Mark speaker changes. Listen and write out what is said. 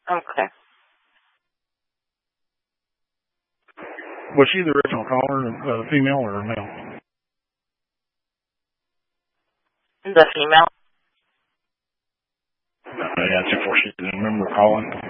Speaker 1: Okay.
Speaker 2: Was she the original caller, female or male?
Speaker 1: The female.
Speaker 2: Yeah, 246. Remember calling?